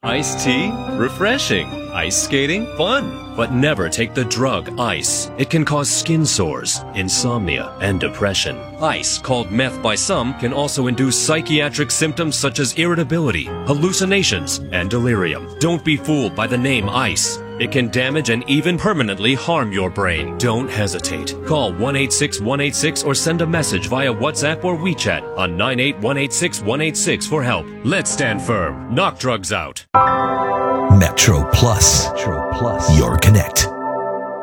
Iced tea? Refreshing. Ice skating? Fun. But never take the drug ice. It can cause skin sores, insomnia, and depression. Ice, called meth by some, can also induce psychiatric symptoms such as irritability, hallucinations, and delirium. Don't be fooled by the name ice. It can damage and even permanently harm your brain. Don't hesitate. Call 1-866-186 or send a message via WhatsApp or WeChat on 98186-186 for help. Let's stand firm. Knock drugs out. Metro Plus. Your Connect.